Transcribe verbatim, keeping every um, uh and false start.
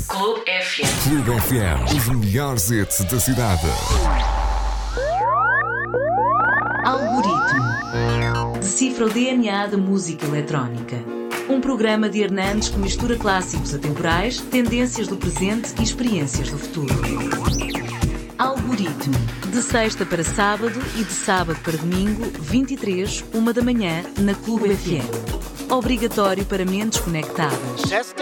Clube F M. Clube F M, os melhores hits da cidade. Algoritmo. Decifra o D N A da música eletrónica. Um programa de Hernandes que mistura clássicos atemporais, tendências do presente e experiências do futuro. Algoritmo. De sexta para sábado e de sábado para domingo, vinte e três, uma da manhã, na Clube F M. Obrigatório para mentes conectadas.